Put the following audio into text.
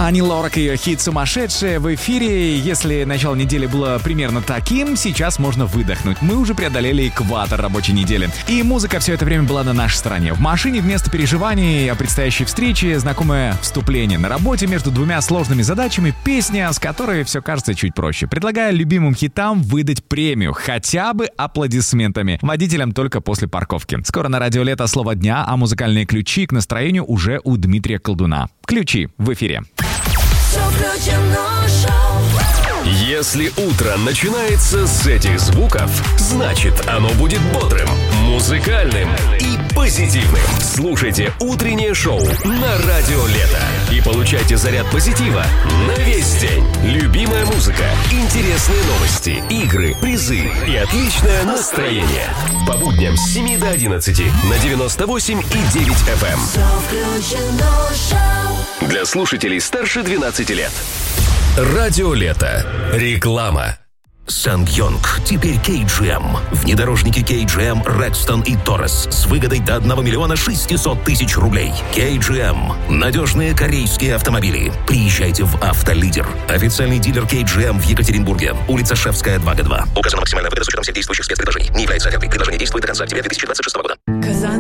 Ани Лорак и ее хит «Сумасшедшая» в эфире. Если начало недели было примерно таким, сейчас можно выдохнуть. Мы уже преодолели экватор рабочей недели. И музыка все это время была на нашей стороне. В машине вместо переживаний о предстоящей встрече знакомое вступление. На работе между двумя сложными задачами песня, с которой все кажется чуть проще. Предлагаю любимым хитам выдать премию. Хотя бы аплодисментами. Водителям только после парковки. Скоро на радио «Лето» слово дня, а музыкальные ключи к настроению уже у Дмитрия Колдуна. Ключи в эфире. Если утро начинается с этих звуков, значит оно будет бодрым, музыкальным и позитивным. Слушайте утреннее шоу на Радио Лето и получайте заряд позитива на весь день. Любимая музыка, интересные новости, игры, призы и отличное настроение. По будням с 7 до 11 на 98,9 FM. Для слушателей старше 12 лет. Радио Лето. Реклама. Сангьонг, теперь KGM. Внедорожники KGM, Рекстон и Торрес с выгодой до 1 600 000 рублей. KGM. Надежные корейские автомобили. Приезжайте в Автолидер. Официальный дилер KGM в Екатеринбурге. Улица Шефская, 2 г 2. Указана максимальная выгода с учетом всех действующих спецпредложений. Не является офертой. Предложение действует до конца октября 2026 года.